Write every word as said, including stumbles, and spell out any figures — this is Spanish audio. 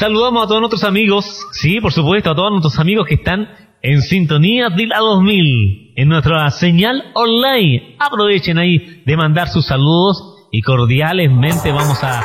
saludamos a todos nuestros amigos, sí, por supuesto, a todos nuestros amigos que están en sintonía de la dos mil, en nuestra señal online. Aprovechen ahí de mandar sus saludos y cordialmente vamos a